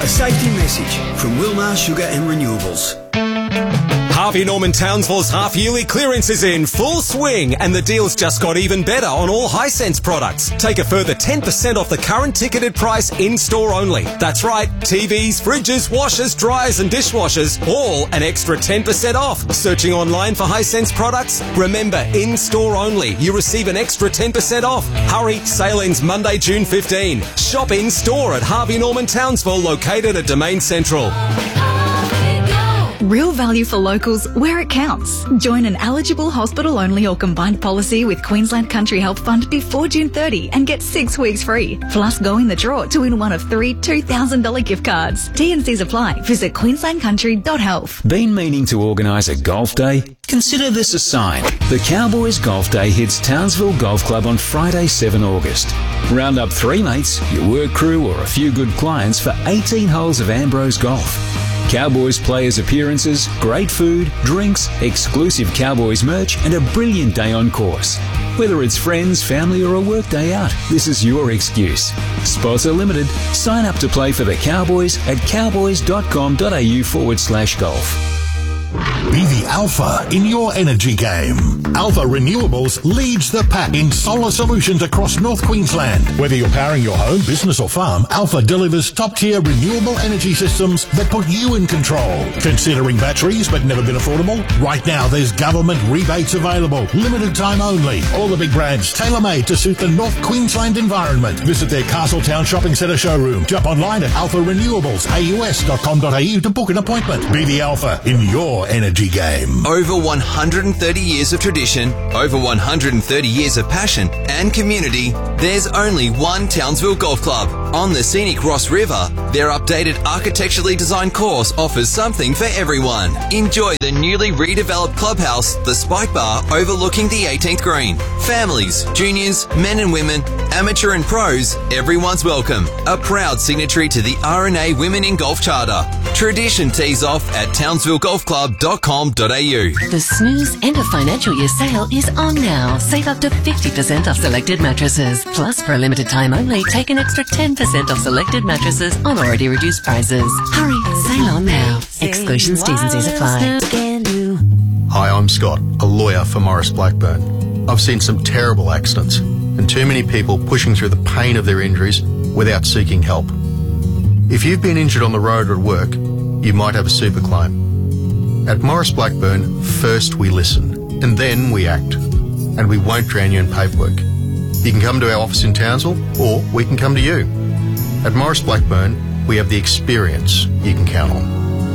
A safety message from Wilmar Sugar and Renewables. Harvey Norman Townsville's half-yearly clearance is in full swing, and the deals just got even better on all Hisense products. Take a further 10% off the current ticketed price in-store only. That's right, TVs, fridges, washers, dryers and dishwashers, all an extra 10% off. Searching online for Hisense products? Remember, in-store only. You receive an extra 10% off. Hurry, sale ends Monday, June 15. Shop in-store at Harvey Norman Townsville, located at Domain Central. Real value for locals where it counts. Join an eligible hospital-only or combined policy with Queensland Country Health Fund before June 30 and get 6 weeks free. Plus, go in the draw to win one of 3 $2,000 gift cards. T&Cs apply. Visit queenslandcountry.health. Been meaning to organise a golf day? Consider this a sign. The Cowboys Golf Day hits Townsville Golf Club on Friday, 7 August. Round up 3 mates, your work crew or a few good clients for 18 holes of Ambrose Golf. Cowboys players' appearances, great food, drinks, exclusive Cowboys merch and a brilliant day on course. Whether it's friends, family or a work day out, this is your excuse. Spots are limited. Sign up to play for the Cowboys at cowboys.com.au/golf. Be the alpha in your energy game. Alpha Renewables leads the pack in solar solutions across North Queensland. Whether you're powering your home, business or farm, Alpha delivers top-tier renewable energy systems that put you in control. Considering batteries but never been affordable? Right now there's government rebates available. Limited time only. All the big brands tailor-made to suit the North Queensland environment. Visit their Castletown Shopping Centre showroom. Jump online at alpharenewables.aus.com.au to book an appointment. Be the alpha in your energy game. Over 130 years of tradition, over 130 years of passion and community, there's only one Townsville Golf Club. On the scenic Ross River, their updated architecturally designed course offers something for everyone. Enjoy the newly redeveloped clubhouse, the Spike Bar overlooking the 18th green. Families, juniors, men and women, amateur and pros, everyone's welcome. A proud signatory to the RNA Women in Golf Charter. Tradition tees off at townsvillegolfclub.com.au. The Snooze End of Financial Year sale is on now. Save up to 50% off selected mattresses. Plus, for a limited time only, take an extra 10% off selected mattresses on already reduced prices. Hurry, sale on now. Exclusions, T's and C's apply. Hi, I'm Scott, a lawyer for Morris Blackburn. I've seen some terrible accidents and too many people pushing through the pain of their injuries without seeking help. If you've been injured on the road or at work, you might have a super claim. At Morris Blackburn, first we listen and then we act. And we won't drown you in paperwork. You can come to our office in Townsville or we can come to you. At Morris Blackburn, we have the experience you can count on.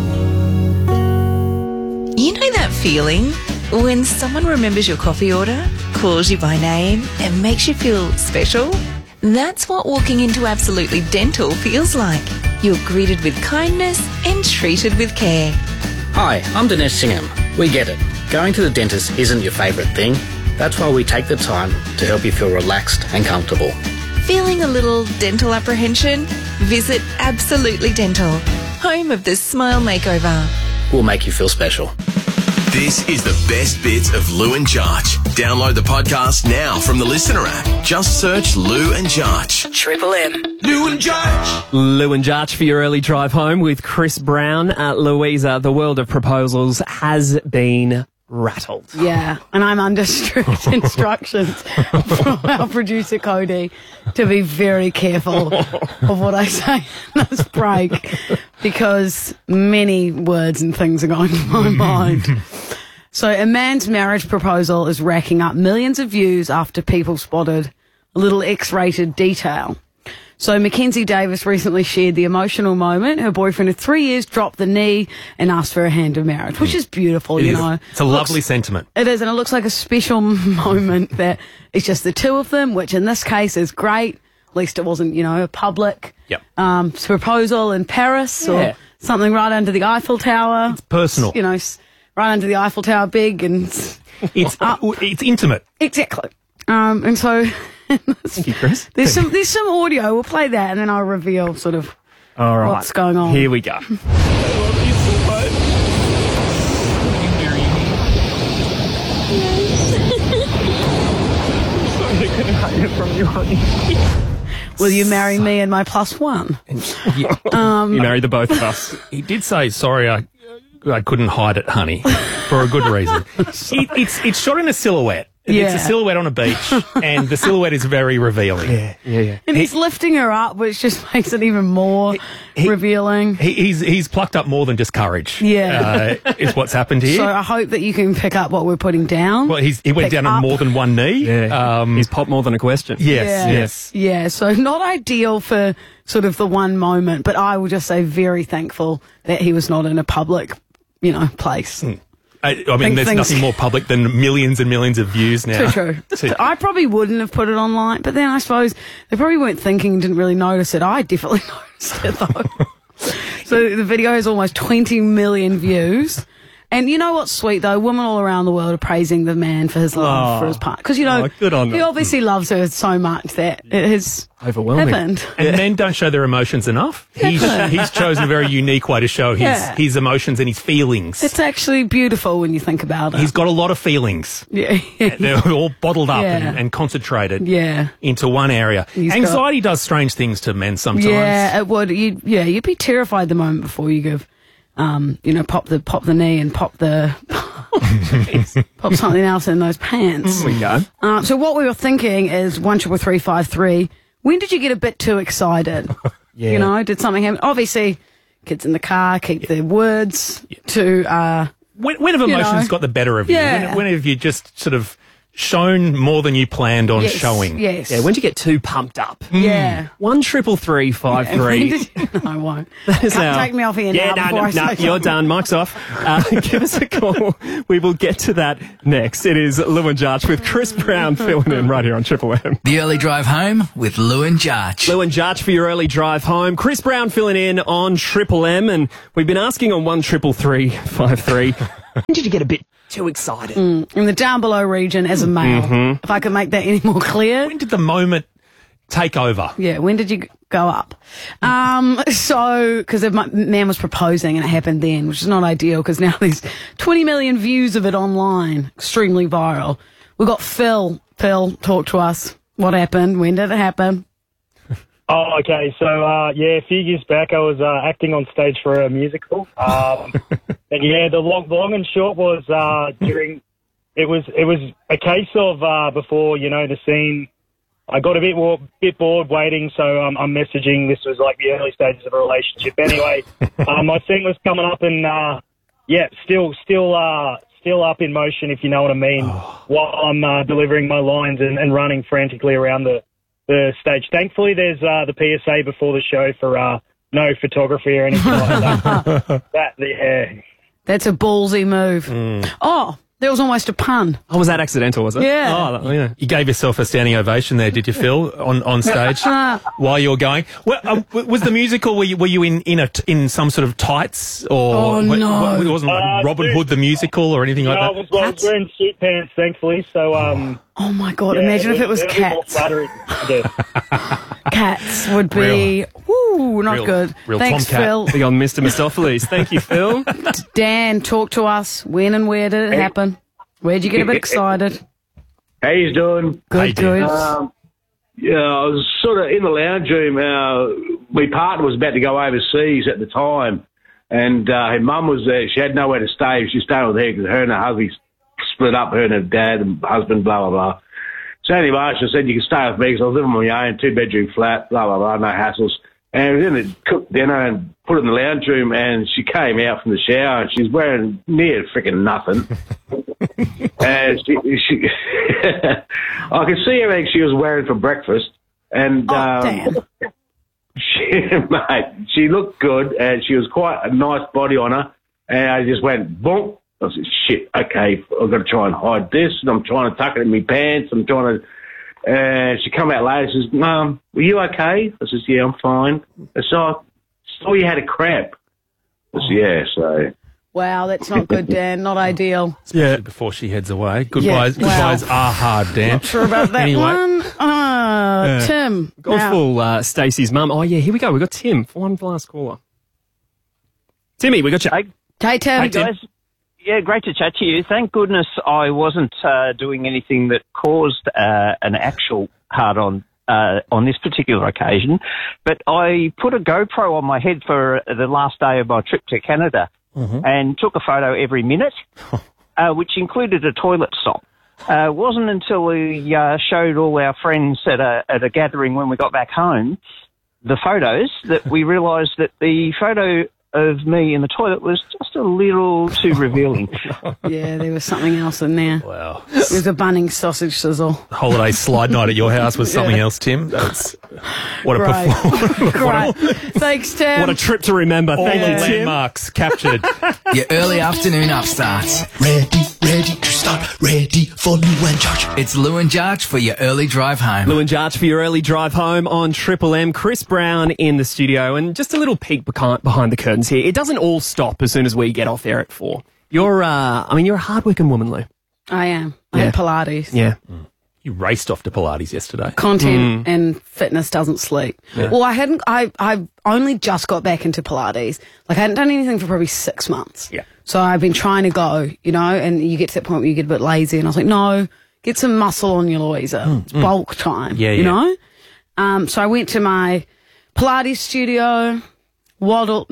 You know that feeling when someone remembers your coffee order, calls you by name and makes you feel special? That's what walking into Absolutely Dental feels like. You're greeted with kindness and treated with care. Hi, I'm Dinesh Singham. We get it. Going to the dentist isn't your favourite thing. That's why we take the time to help you feel relaxed and comfortable. Feeling a little dental apprehension? Visit Absolutely Dental, home of the Smile Makeover. We'll make you feel special. This is the best bits of Lou and Jarch. Download the podcast now from the Listener app. Just search Lou and Jarch. Triple M. Lou and Jarch. Lou and Jarch for your early drive home with Chris Brown. Louisa, the world of proposals has been rattled. Yeah, and I'm under strict instructions from our producer Cody to be very careful of what I say in this break because many words and things are going through my mind. So a man's marriage proposal is racking up millions of views after people spotted a little X-rated detail. So Mackenzie Davis recently shared the emotional moment. Her boyfriend of 3 years dropped the knee and asked for a hand of marriage, which is beautiful, you know. It's a lovely sentiment. It is, and it looks like a special moment that it's just the two of them, which in this case is great. At least it wasn't, you know, a public proposal in Paris or something right under the Eiffel Tower. It's personal. You know, right under the Eiffel Tower, big and... It's intimate. Exactly. And so... Thank you, Chris. There's some audio. We'll play that and then I'll reveal sort of what's going on. Here we go. I love you so much. I'm so couldn't hide it from you, honey. Will you marry me and my +1? You marry the both of us. He did say, sorry, I couldn't hide it, honey, for a good reason. It's shot in a silhouette. Yeah. It's a silhouette on a beach, and the silhouette is very revealing. Yeah. And he's lifting her up, which just makes it even more revealing. He's plucked up more than just courage. Yeah. Is what's happened here. So I hope that you can pick up what we're putting down. Well, he went down on more than one knee. Yeah. He's popped more than a question. Yes. Yeah, so not ideal for sort of the one moment, but I will just say very thankful that he was not in a public, place. I mean, there's nothing more public than millions and millions of views now. True. I probably wouldn't have put it online, but then I suppose they probably weren't thinking and didn't really notice it. I definitely noticed it, though. So the video has almost 20 million views. And you know what's sweet, though? Women all around the world are praising the man for his love for his partner. Because, good on he them. obviously loves her so much that it has overwhelming. happened. And men don't show their emotions enough. He's chosen a very unique way to show his emotions and his feelings. It's actually beautiful when you think about it. He's got a lot of feelings. Yeah. They're all bottled up and concentrated into one area. Anxiety does strange things to men sometimes. Yeah, it would. You'd be terrified the moment before you give, pop the knee and pop something else in those pants. There we go. So what we were thinking is 13353. When did you get a bit too excited? Did something happen? Obviously, kids in the car, keep their words to. When have emotions got the better of you? Yeah. When have you just sort of shown more than you planned on showing? Yes. Yeah, when did you get too pumped up? Yeah. 13353. I won't. That is Can't take me off here now. before I say you're something. done. Mic's off. Give us a call. We will get to that next. It is Lou and Jarch with Chris Brown filling in right here on Triple M. The early drive home with Lou and Jarch. Lou and Jarch for your early drive home. Chris Brown filling in on Triple M, and we've been asking on 13353. When did you get a bit too excited? In the down below region as a male. If I could make that any more clear. When did the moment take over? Yeah, when did you go up? Because my man was proposing and it happened then, which is not ideal because now there's 20 million views of it online. Extremely viral. We got Phil. Phil, talk to us. What happened? When did it happen? Oh, okay. So, a few years back I was acting on stage for a musical. And the long and short was it was a case of before, the scene, I got a bit bored waiting, so I'm messaging. This was like the early stages of a relationship. Anyway, my scene was coming up and, still up in motion, if you know what I mean, while I'm delivering my lines and running frantically around the stage. Thankfully, there's the PSA before the show for no photography or anything like that. That's a ballsy move. Oh, there was almost a pun. Oh, was that accidental, was it? Yeah. Oh, yeah. You gave yourself a standing ovation there, did you, Phil, on stage while you were going? Well, was the musical, were you in some sort of tights? Or no. It wasn't like Robin Hood the musical or anything like that? I was wearing suit pants, thankfully, so... oh, my God, imagine if it was Cats. Cats would be... not good. Real Thanks, Tomcat. Phil. Big on Mr. Mistopheles. Thank you, Phil. Dan, talk to us. When and where did it happen? Where'd you get a bit excited? How you doing? Good. I was sort of in the lounge room. My partner was about to go overseas at the time, and her mum was there. She had nowhere to stay. She stayed with her because her and her husband split up, her and her dad and husband, blah, blah, blah. So anyway, she said, you can stay with me because I was living on my own, 2-bedroom flat, blah, blah, blah, no hassles. And then they cooked dinner and put it in the lounge room, and she came out from the shower and she's wearing near freaking nothing. And she I could see everything she was wearing for breakfast. And she looked good, and she was quite a nice body on her. And I just went, boom. I said, shit, okay, I've got to try and hide this. And I'm trying to tuck it in my pants. I'm trying to... And she come out later and says, Mum, were you okay? I says, yeah, I'm fine. I saw you had a cramp. I said, yeah, so... Wow, that's not good, Dan. Not ideal. Yeah. Before she heads away. Goodbyes are hard, Dan. Not sure about that one. Tim. Godful, Stacey's mum. Oh, yeah, here we go. We've got Tim for one last caller. Timmy, we got you. Hey, Tim. Hey, guys. Yeah, great to chat to you. Thank goodness I wasn't doing anything that caused an actual hard-on on this particular occasion, but I put a GoPro on my head for the last day of my trip to Canada and took a photo every minute, which included a toilet stop. It wasn't until we showed all our friends at a gathering when we got back home the photos that we realised that the photo of me in the toilet was just a little too revealing. Yeah, there was something else in there. Wow. It was a Bunnings sausage sizzle. Holiday slide night at your house was something else, Tim. What a Great. performance. Great. Thanks, Tim. What a trip to remember. All Thank the you, Tim. landmarks captured. Your early afternoon upstarts. Ready to start. Ready for Lou and George. It's Lou and George for your early drive home. Lou and George for your early drive home on Triple M. Chris Brown in the studio, and just a little peek behind the curtains here. It doesn't all stop as soon as we get off there at 4. You're a hard-working woman, Lou. I am. I had Pilates. Yeah. You raced off to Pilates yesterday. Content and fitness doesn't sleep. Yeah. Well, I only just got back into Pilates. Like, I hadn't done anything for probably 6 months. Yeah. So I've been trying to go, and you get to that point where you get a bit lazy, and I was like, no, get some muscle on you, Louisa. It's bulk time, you know? So I went to my Pilates studio, walked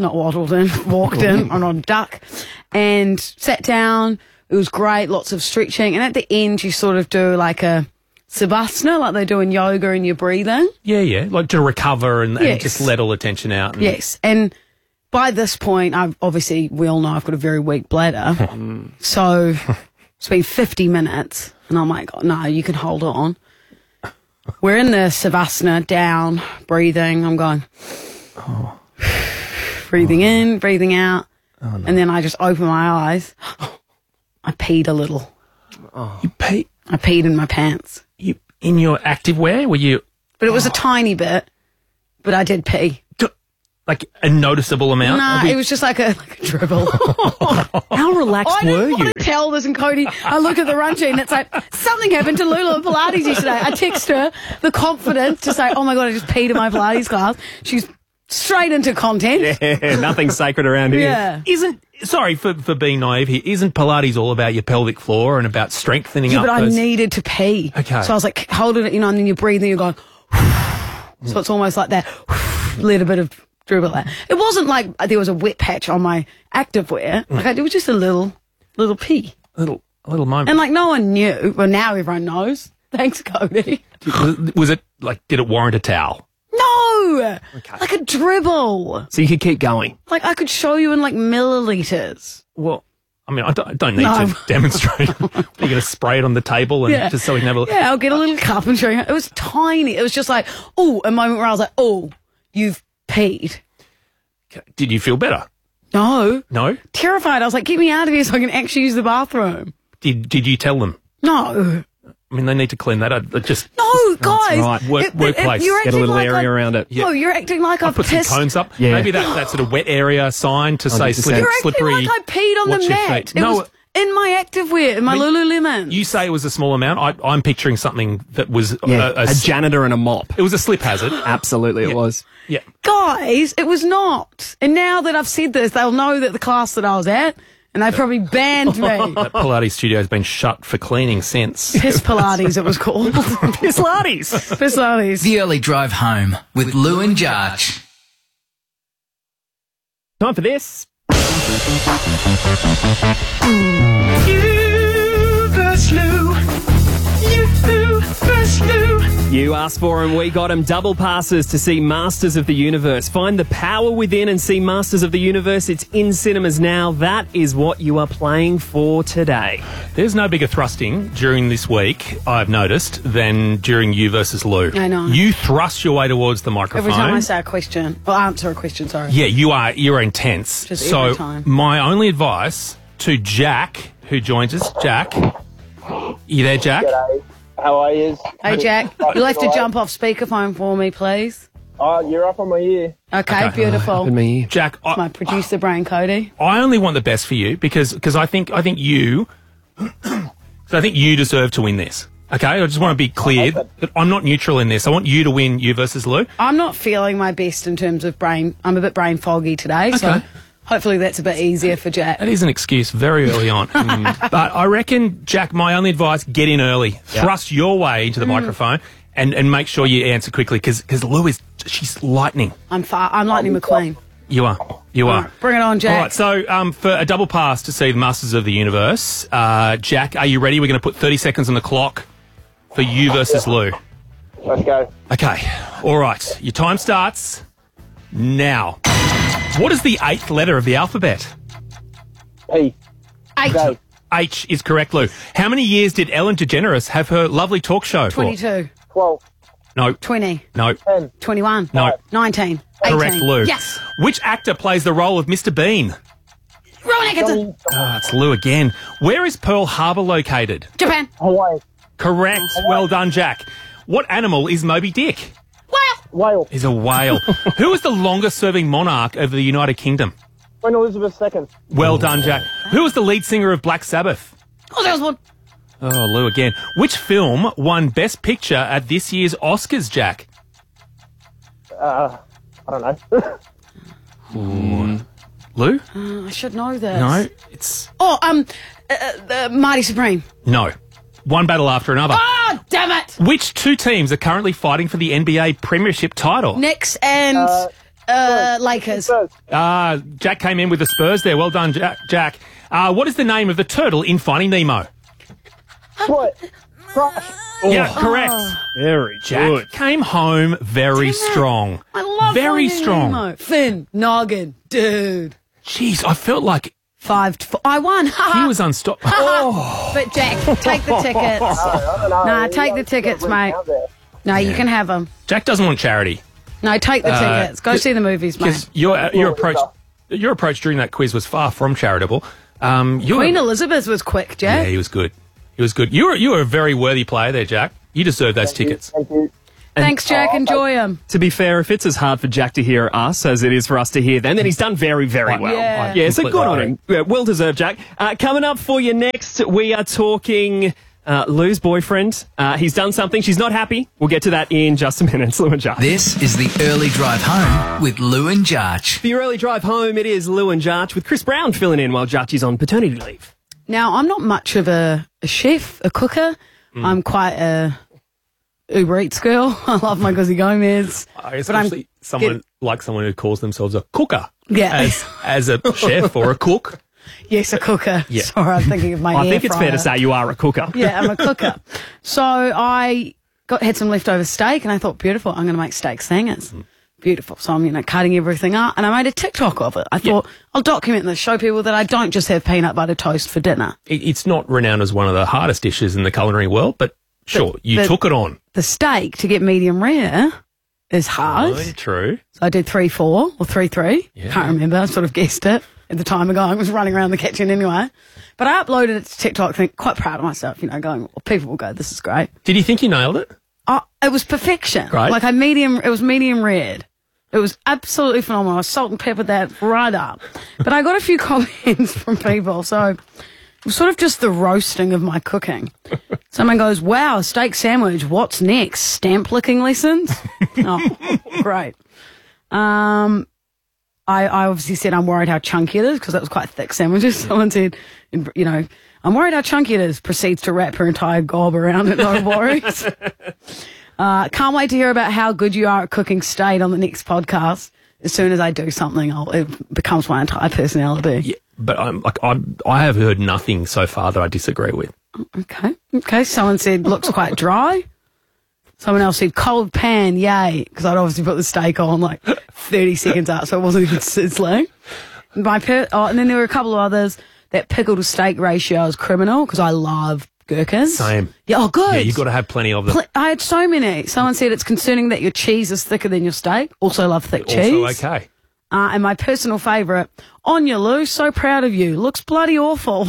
in on a duck, and sat down. It was great, lots of stretching. And at the end, you sort of do like a Savasana, like they do in yoga, and you're breathing. Yeah. Like to recover and Yes. just let all the tension out. Yes. And by this point, we all know I've got a very weak bladder. So it's been 50 minutes. And I'm like, oh, no, you can hold on. We're in the Savasana, down, breathing. I'm going, breathing in, breathing out. Oh, no. And then I just open my eyes. I peed a little. You peed? I peed in my pants. You in your activewear? Were you? But it was a tiny bit. But I did pee. Like a noticeable amount? No, it was just like a dribble. How relaxed I were didn't you? want to tell this, and Cody, I look at the run sheet and it's like, something happened to Lula at Pilates yesterday. I text her the confidence to say, oh my God, I just peed in my Pilates class. She's straight into content. Yeah, nothing sacred around here. Yeah. Sorry for being naive here, isn't Pilates all about your pelvic floor and about strengthening Yeah, up but those... I needed to pee. Okay. So I was like, holding it, and then you're breathing, you're going, so it's almost like that, little bit of dribble there. It wasn't like there was a wet patch on my activewear. Like, it was just a little pee. A little moment. And like, no one knew. Well, now everyone knows. Thanks, Cody. Was it like, did it warrant a towel? No! Like a dribble. So you could keep going. Like, I could show you in like milliliters. Well, I mean, I don't need to demonstrate. You're going to spray it on the table and just so we can have a look. Yeah, I'll get a little cup and show you. It was tiny. It was just like, a moment where I was like, you've peed. Did you feel better? No. No? Terrified. I was like, get me out of here so I can actually use the bathroom. Did you tell them? No. I mean, they need to clean that up. Just No, guys. right. Workplace. You're Get a little like area around it. No, you're acting like I've put some pissed. cones up. Yeah. Maybe that sort of wet area sign to say 100%. You're slippery. acting like I peed on watch the your mat. feet. It No, was in my activewear, in my Lululemon. you say it was a small amount. I'm picturing something that was a janitor and a mop. It was a slip hazard. Absolutely, it was. Yeah. Guys, it was not. And now that I've said this, they'll know that the class that I was at, and they probably banned me. That Pilates studio has been shut for cleaning since. Piss Pilates, it was called. Piss Pilates. Piss Pilates. The early drive home with Lou and George. Time for this. You versus Lou. You versus Lou. You asked for him, we got him. Double passes to see Masters of the Universe. Find the power within and see Masters of the Universe. It's in cinemas now. That is what you are playing for today. There's no bigger thrusting during this week, I've noticed, than during you versus Lou. I know. You thrust your way towards the microphone. Every time I say a question, or answer a question, sorry. Yeah, you're intense. Just so every time. my only advice to Jack, who joins us, Jack, you there, Jack? G'day. How are you? Hey, Jack, you'll have to jump off speakerphone for me, please. Oh, you're up on my ear. Okay, beautiful. Jack, My producer brain, Cody. I only want the best for you because I think you deserve to win this. Okay, I just want to be clear that I'm not neutral in this. I want you to win you versus Lou. I'm not feeling my best in terms of brain. I'm a bit brain foggy today, so hopefully that's a bit easier for Jack. That is an excuse very early on. But I reckon, Jack, my only advice, get in early. Thrust your way into the microphone And make sure you answer quickly because Lou she's lightning. I'm Lightning McQueen. You are. You are. Right, bring it on, Jack. All right, so for a double pass to see the Masters of the Universe, Jack, are you ready? We're going to put 30 seconds on the clock for you versus Lou. Let's go. Okay. All right. Your time starts now. What is the 8th letter of the alphabet? P. H. H is correct, Lou. How many years did Ellen DeGeneres have her lovely talk show for? 22. 12. No. 20. No. 10. 21. No. 19. 18. Correct, Lou. Yes. Which actor plays the role of Mr. Bean? Rowan Atkinson. Oh, it's Lou again. Where is Pearl Harbor located? Japan. Hawaii. Correct. Well done, Jack. What animal is Moby Dick? Whale. Is a whale. Who is the longest-serving monarch of the United Kingdom? Queen Elizabeth II. Well done, Jack. Who is the lead singer of Black Sabbath? Oh, there was one. Oh, Lou again. Which film won Best Picture at this year's Oscars, Jack? I don't know. Lou? I should know this. No, it's... Oh, Marty Supreme. No. One battle after another. Oh, damn it. Which two teams are currently fighting for the NBA Premiership title? Knicks and Lakers. Jack came in with the Spurs there. Well done, Jack. What is the name of the turtle in Finding Nemo? What? Crush. Yeah, correct. Very Jack good. came home very strong. I love Very Finding strong. Nemo. Finn, Noggin, dude. Jeez, I felt like 5-4. I won. he was unstoppable. But Jack, take the tickets. Nah, take the tickets, mate. No, you can have them. Jack doesn't want charity. No, take the tickets. Go see the movies, mate. Because your approach during that quiz was far from charitable. Queen Elizabeth was quick, Jack. Yeah, he was good. He was good. You were a very worthy player there, Jack. You deserve those tickets. Thank you. Thanks, Jack. Enjoy them. To be fair, if it's as hard for Jack to hear us as it is for us to hear them, then he's done very, very well. Yeah. So good on him. Yeah, well deserved, Jack. Coming up for you next, we are talking Lou's boyfriend. He's done something. She's not happy. We'll get to that in just a minute. It's Lou and Jarch. This is the Early Drive Home with Lou and Jarch. For your early drive home, it is Lou and Jarch with Chris Brown filling in while Jarch is on paternity leave. Now, I'm not much of a chef, a cooker. I'm quite a Uber Eats girl. I love my Guzzi Gomez. Especially someone who calls themselves a cooker. Yeah. As a chef or a cook. Yes, a cooker. Yeah. Sorry, I'm thinking of my I air think it's fair to fryer. say you are a cooker. Yeah, I'm a cooker. So I had some leftover steak and I thought, beautiful, I'm going to make steak singers. Beautiful. So I'm, cutting everything up and I made a TikTok of it. I thought, I'll document this, show people that I don't just have peanut butter toast for dinner. It's not renowned as one of the hardest dishes in the culinary world, but sure, you took it on. The steak, to get medium rare, is hard. Oh, true. So I did 3-4 or 3-3. Yeah. Can't remember. I sort of guessed it at the time ago. I was running around the kitchen anyway. But I uploaded it to TikTok, quite proud of myself, going, well, people will go, this is great. Did you think you nailed it? It was perfection. Right. It was medium rare. It was absolutely phenomenal. I salt and peppered that right up. But I got a few comments from people, so it was sort of just the roasting of my cooking. Someone goes, wow, steak sandwich, what's next? Stamp licking lessons? Oh, great. I obviously said I'm worried how chunky it is, because that was quite thick sandwiches. Someone said, I'm worried how chunky it is. Proceeds to wrap her entire gob around it, no worries. Can't wait to hear about how good you are at cooking steak on the next podcast. As soon as I do something, it becomes my entire personality. Yeah, but I have heard nothing so far that I disagree with. Okay. Someone said looks quite dry. Someone else said cold pan, yay, because I'd obviously put the steak on 30 seconds up, so it wasn't even sizzling. And then there were a couple of others. That pickle to steak ratio is criminal because I love gherkins. Same. Yeah, oh, good. Yeah, you've got to have plenty of them. I had so many. Someone said it's concerning that your cheese is thicker than your steak. Also love thick cheese. Also okay. And my personal favourite, Anya Lou, so proud of you. Looks bloody awful.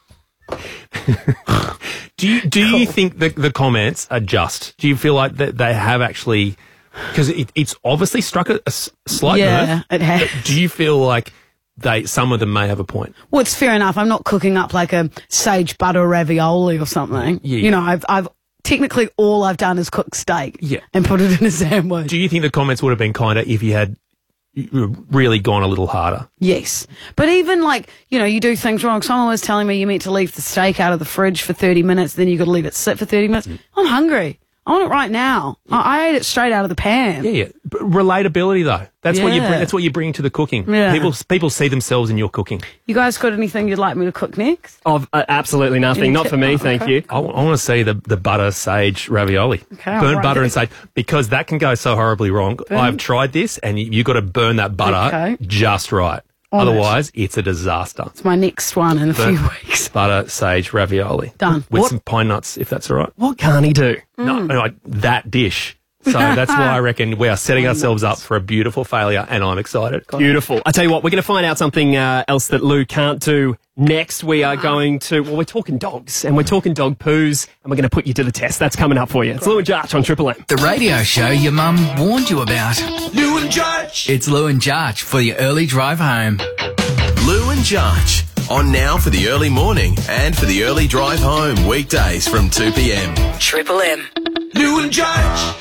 Do you think the comments are just? Do you feel like that they have actually... Because it's obviously struck a slight nerve. Yeah, it has. Do you feel like some of them may have a point? Well, it's fair enough. I'm not cooking up like a sage butter ravioli or something. Yeah. I've technically all I've done is cook steak and put it in a sandwich. Do you think the comments would have been kinder if you had really gone a little harder? Yes. But even you do things wrong. Someone was telling me you meant to leave the steak out of the fridge for 30 minutes, then you got to leave it sit for 30 minutes. I'm hungry. I want it right now. I ate it straight out of the pan. Yeah. Relatability, though. That's what you bring. That's what you bring to the cooking. Yeah. People see themselves in your cooking. You guys got anything you'd like me to cook next? Absolutely nothing. Not for me, thank you. I want to see the butter sage ravioli. Okay, I'll burn write butter that. and sage, because that can go so horribly wrong. I've tried this, and you got to burn that butter just right. On it. Otherwise, it's a disaster. It's my next one in a few weeks. Butter, sage, ravioli. Done. With some pine nuts, if that's all right. What can't he do? No, that dish. So that's why I reckon we are setting ourselves up for a beautiful failure, and I'm excited. Beautiful. I tell you what, we're going to find out something else that Lou can't do next. We are going to, we're talking dogs, and we're talking dog poos, and we're going to put you to the test. That's coming up for you. It's Lou and Jarch on Triple M. The radio show your mum warned you about. Lou and Jarch. It's Lou and Jarch for your early drive home. Lou and Jarch. On now for the early morning and for the early drive home, weekdays from 2 p.m. Triple M. Lou and Jarch.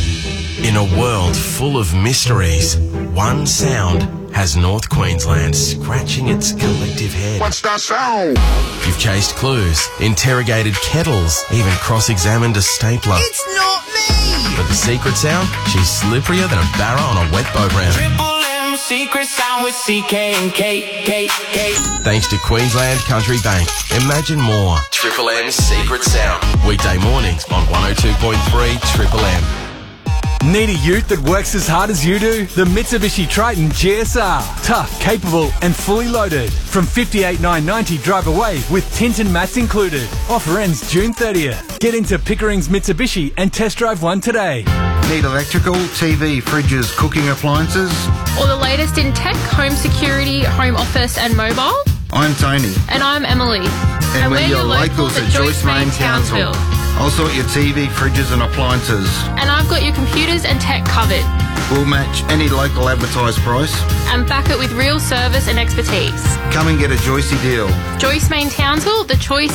In a world full of mysteries, one sound has North Queensland scratching its collective head. What's that sound? You've chased clues, interrogated kettles, even cross-examined a stapler. It's not me! But the secret sound? She's slipperier than a barra on a wet boat round. Triple M secret sound with CK and K. Thanks to Queensland Country Bank. Imagine more. Triple M's Secret Sound. Weekday mornings on 102.3 Triple M. Need a ute that works as hard as you do? The Mitsubishi Triton GSR. Tough, capable and fully loaded. From $58,990 drive away with tint and mats included. Offer ends June 30th. Get into Pickering's Mitsubishi and test drive one today. Need electrical, TV, fridges, cooking appliances? Or the latest in tech, home security, home office and mobile? I'm Tony. And I'm Emily. And we're your locals at Joyce Main Townsville. I'll sort your TV, fridges and appliances. And I've got your computers and tech covered. We'll match any local advertised price. And back it with real service and expertise. Come and get a Joycey deal. Joyce Main Townsville, the choice